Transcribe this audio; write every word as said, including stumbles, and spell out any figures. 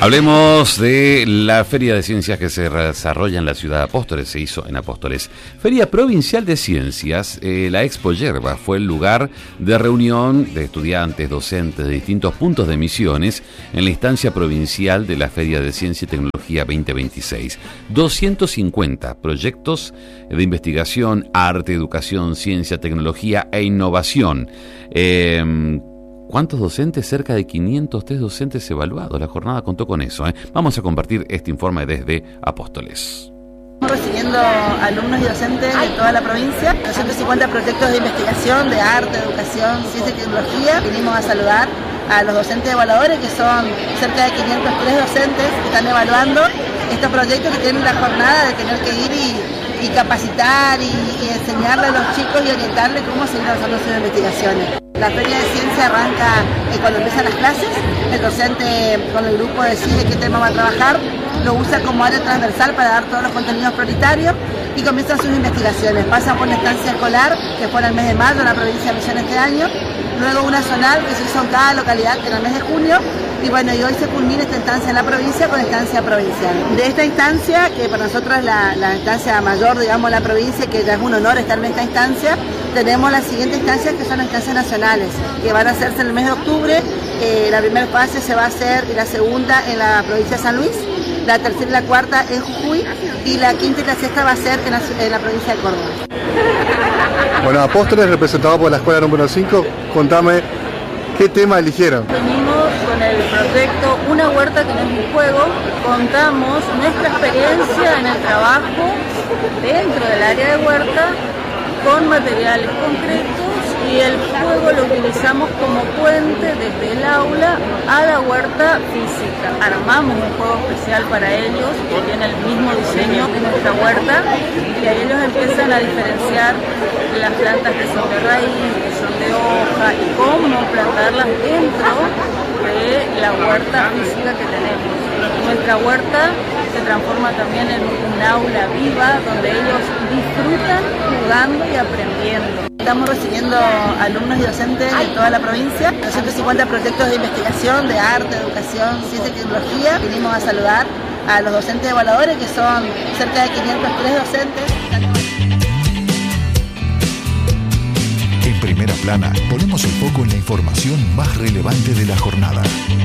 Hablemos de la Feria de Ciencias que se desarrolla en la ciudad de Apóstoles, se hizo en Apóstoles. Feria Provincial de Ciencias, eh, la Expo Yerba fue el lugar de reunión de estudiantes, docentes de distintos puntos de Misiones en la instancia provincial de la Feria de Ciencia y Tecnología veinte veintiséis. doscientos cincuenta proyectos de investigación, arte, educación, ciencia, tecnología e innovación. Eh, ¿Cuántos docentes? Cerca de quinientos tres docentes evaluados. La jornada contó con eso, ¿eh? Vamos a compartir este informe desde Apóstoles. Estamos recibiendo alumnos y docentes de toda la provincia, doscientos cincuenta proyectos de investigación, de arte, educación, ciencia y tecnología. Vinimos a saludar a los docentes evaluadores, que son cerca de quinientos tres docentes que están evaluando estos proyectos, que tienen la jornada de tener que ir y, y capacitar y, y enseñarle a los chicos y orientarles cómo seguir avanzando sus investigaciones. La Feria de Ciencia arranca eh, cuando empiezan las clases. El docente con el grupo decide qué tema va a trabajar, lo usa como área transversal para dar todos los contenidos prioritarios y comienzan sus investigaciones. Pasan por una estancia escolar, que fue en el mes de mayo en la provincia de Misiones este año, luego una zonal que se hizo en cada localidad en el mes de junio, y bueno, y hoy se culmina esta instancia en la provincia con estancia provincial. De esta instancia, que para nosotros es la, la instancia mayor, digamos, la provincia, que ya es un honor estar en esta instancia, tenemos las siguientes instancias, que son las instancias nacionales, que van a hacerse en el mes de octubre. Eh, la primera fase se va a hacer, y la segunda en la provincia de San Luis, la tercera y la cuarta en Jujuy, y la quinta y la sexta va a ser en la, en la provincia de Córdoba. Bueno, Apóstoles, representado por la escuela número cinco, contame qué tema eligieron. Venimos con el proyecto Una Huerta que no es un juego. Contamos nuestra experiencia en el trabajo dentro del área de huerta con materiales concretos, y el juego lo utilizamos como puente desde el aula a la huerta física. Armamos un juego especial para ellos que tiene el mismo diseño que nuestra huerta, y ahí ellos empiezan a diferenciar las plantas que son de raíz, que son de hoja, y cómo plantarlas dentro de la huerta física que tenemos. Nuestra huerta se transforma también en un aula viva donde ellos disfrutan jugando y aprendiendo. Estamos recibiendo alumnos y docentes de toda la provincia, doscientos cincuenta proyectos de investigación, de arte, educación, ciencia y tecnología. Vinimos a saludar a los docentes evaluadores, que son cerca de quinientos tres docentes. En Primera Plana ponemos el foco en la información más relevante de la jornada.